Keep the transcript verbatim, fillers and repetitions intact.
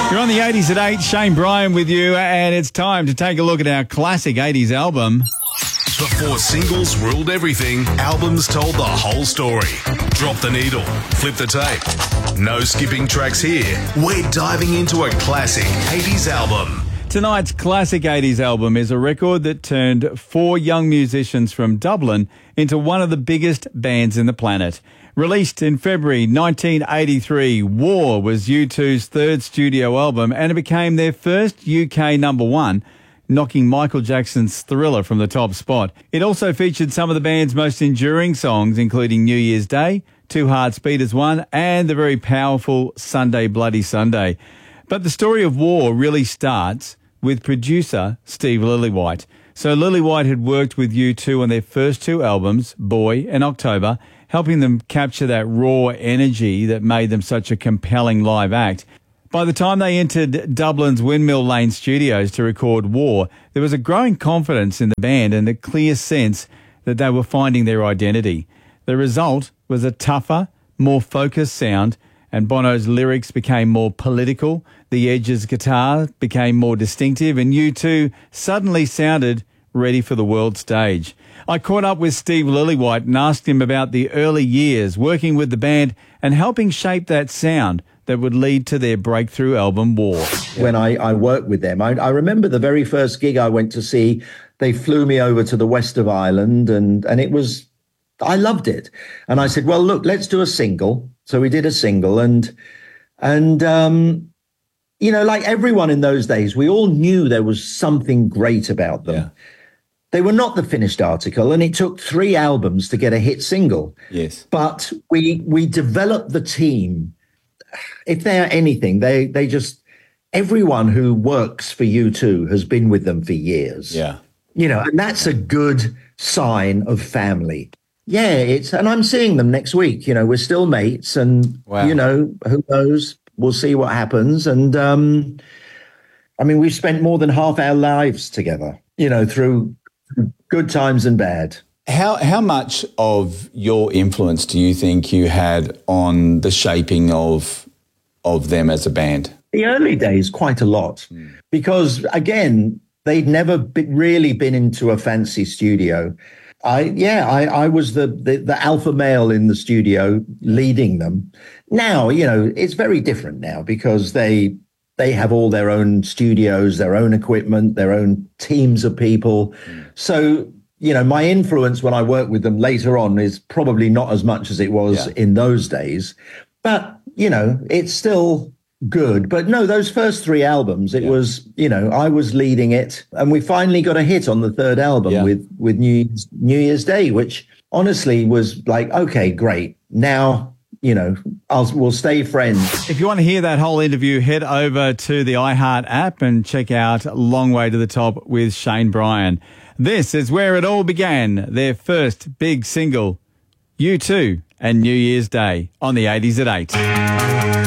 You're on the eighties at eight, Shane Bryan with you, and it's time to take a look at our classic eighties album. Before singles ruled everything, albums told the whole story. Drop the needle, flip the tape. No skipping tracks here. We're diving into a classic eighties album. Tonight's classic eighties album is a record that turned four young musicians from Dublin into one of the biggest bands in the planet. Released in February nineteen eighty-three, War was U two's third studio album, and it became their first U K number one, knocking Michael Jackson's Thriller from the top spot. It also featured some of the band's most enduring songs, including New Year's Day, Two Hearts Beat as One, and the very powerful Sunday Bloody Sunday. But the story of War really starts with producer Steve Lillywhite. So Lillywhite had worked with U two on their first two albums, Boy and October, helping them capture that raw energy that made them such a compelling live act. By the time they entered Dublin's Windmill Lane studios to record War, there was a growing confidence in the band and a clear sense that they were finding their identity. The result was a tougher, more focused sound, and Bono's lyrics became more political, the Edge's guitar became more distinctive, and U two suddenly sounded ready for the world stage. I caught up with Steve Lillywhite and asked him about the early years working with the band and helping shape that sound that would lead to their breakthrough album, War. When I, I worked with them, I, I remember the very first gig I went to see, they flew me over to the west of Ireland, and, and it was, I loved it. And I said, well, look, let's do a single. So we did a single, and, and um, you know, like everyone in those days, we all knew there was something great about them. Yeah. They were not the finished article, and it took three albums to get a hit single. Yes. But we we developed the team. If they are anything, they they just, everyone who works for U two has been with them for years. Yeah. You know, and that's a good sign of family. Yeah, it's, and I'm seeing them next week. You know, we're still mates, and, wow. you know, who knows? We'll see what happens. And, um, I mean, we've spent more than half our lives together, you know, through good times and bad. How how much of your influence do you think you had on the shaping of of them as a band? The early days, quite a lot, mm. because again, they'd never been, really been into a fancy studio. I yeah, I, I was the, the the alpha male in the studio leading them. Now, you know, it's very different now because they they have all their own studios, their own equipment, their own teams of people. Mm. So, you know, my influence when I work with them later on is probably not as much as it was yeah. in those days. But, you know, it's still good. But no, those first three albums, it yeah. was, you know, I was leading it. And we finally got a hit on the third album yeah. with, with New Year's, New Year's Day, which honestly was like, okay, great. Now, you know, I'll, we'll stay friends. If you want to hear that whole interview, head over to the iHeart app and check out Long Way to the Top with Shane Bryan. This is where it all began, their first big single, U two and New Year's Day on the eighties at eight.